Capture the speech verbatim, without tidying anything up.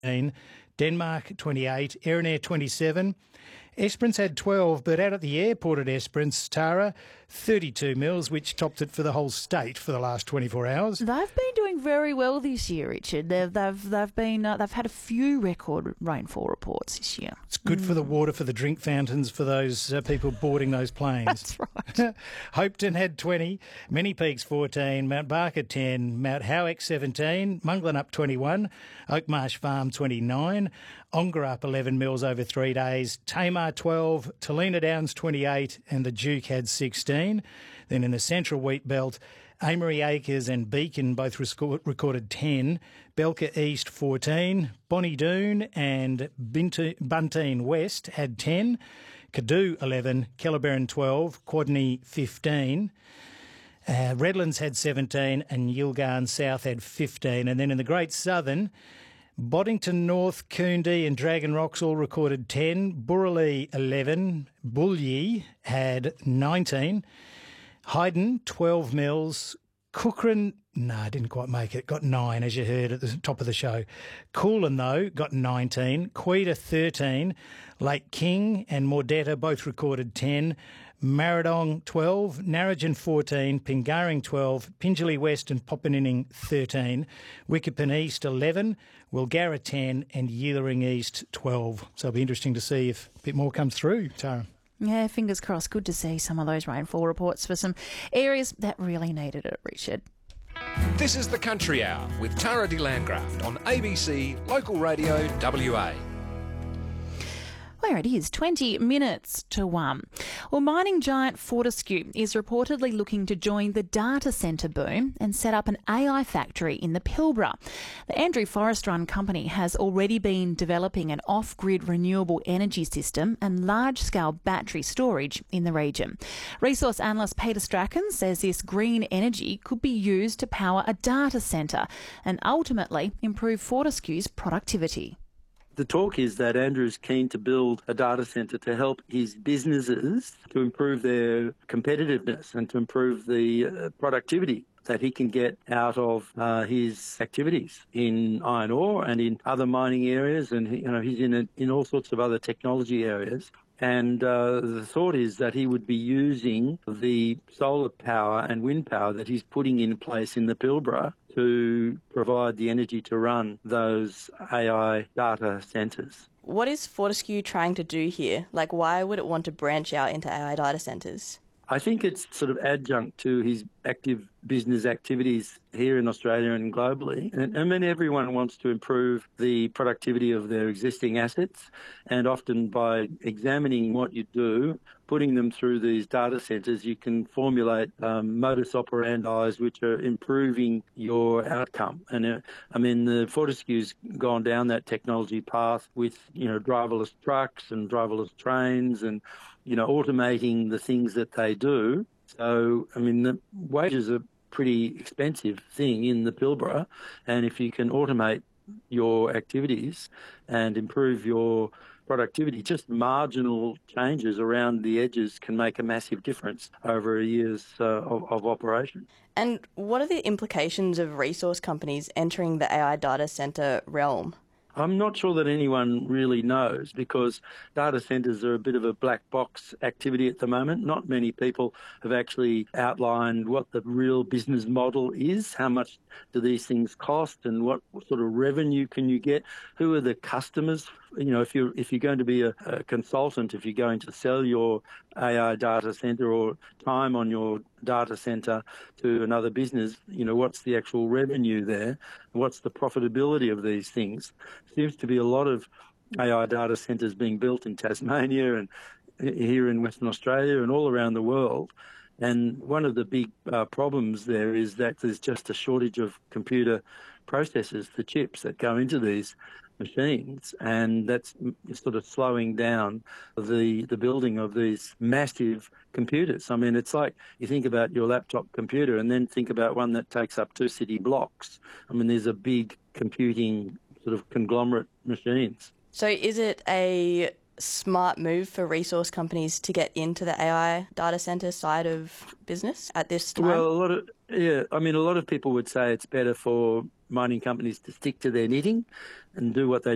Denmark twenty-eight, Erinair twenty-seven. Esperance had twelve, but out at the airport at Esperance, Tara, thirty-two mils, which topped it for the whole state for the last twenty-four hours. They've been doing very well this year, Richard. They've they've they've been uh, they've had a few record rainfall reports this year. It's good mm. for the water, for the drink fountains, for those uh, people boarding those planes. That's right. Hopeton had twenty, Many Peaks fourteen, Mount Barker ten, Mount Howick seventeen, Munglanup twenty-one, Oakmarsh Farm twenty-nine, Ongar up eleven mils over three days, Tamar twelve, Talina Downs twenty-eight, and the Duke had sixteen. Then in the central wheat belt, Amory Acres and Beacon both recorded ten, Belka East fourteen, Bonnie Doon and Bunteen West had ten, Cadoo eleven, Kellerberrin twelve, Quadney fifteen. Uh, Redlands had seventeen and Yilgarn South had fifteen. And then in the Great Southern, Boddington North, Coondee and Dragon Rocks all recorded ten, Burralee eleven, Bully had nineteen, Hayden twelve mils, Cookhran, no, didn't quite make it, got nine as you heard at the top of the show. Coolin though got nineteen, Quetta thirteen, Lake King and Mordetta both recorded ten, Marradong twelve, Narrogin fourteen, Pingaring twelve, Pingelly West and Poppeninning thirteen, Wickerpin East eleven, Wilgarra ten and Yeathering East twelve. So it'll be interesting to see if a bit more comes through, Tara. Yeah, fingers crossed. Good to see some of those rainfall reports for some areas that really needed it, Richard. This is the Country Hour with Tara de Landgraft on A B C Local Radio W A. Where it is, twenty minutes to one. Well, mining giant Fortescue is reportedly looking to join the data centre boom and set up an A I factory in the Pilbara. The Andrew Forrest run company has already been developing an off-grid renewable energy system and large-scale battery storage in the region. Resource analyst Peter Strachan says this green energy could be used to power a data centre and ultimately improve Fortescue's productivity. The talk is that Andrew's keen to build a data centre to help his businesses to improve their competitiveness and to improve the uh, productivity that he can get out of uh, his activities in iron ore and in other mining areas, and you know he's in a, in all sorts of other technology areas. And uh, the thought is that he would be using the solar power and wind power that he's putting in place in the Pilbara to provide the energy to run those A I data centres. What is Fortescue trying to do here? Like, why would it want to branch out into A I data centres? I think it's sort of adjunct to his active business activities here in Australia and globally. And I mean, everyone wants to improve the productivity of their existing assets, and often by examining what you do, putting them through these data centres, you can formulate um, modus operandi which are improving your outcome. And uh, I mean, the Fortescue's gone down that technology path with, you know, driverless trucks and driverless trains and, you know, automating the things that they do. So, I mean, the wages are pretty expensive thing in the Pilbara, and if you can automate your activities and improve your productivity, just marginal changes around the edges can make a massive difference over a year's uh, of, of operation. And what are the implications of resource companies entering the A I data centre realm? I'm not sure that anyone really knows, because data centres are a bit of a black box activity at the moment. Not many people have actually outlined what the real business model is. How much do these things cost, and what sort of revenue can you get? Who are the customers? You know, if you're if you're going to be a, a consultant, if you're going to sell your A I data centre or time on your data centre to another business, you know, what's the actual revenue there? What's the profitability of these things? Seems to be a lot of A I data centres being built in Tasmania and here in Western Australia and all around the world. And one of the big uh, problems there is that there's just a shortage of computer processors, the chips that go into these machines, and that's sort of slowing down the the building of these massive computers. I mean, it's like you think about your laptop computer and then think about one that takes up two city blocks. I mean, there's a big computing sort of conglomerate machines. So is it a smart move for resource companies to get into the A I data centre side of business at this time? Well, a lot of yeah, I mean, a lot of people would say it's better for mining companies to stick to their knitting and do what they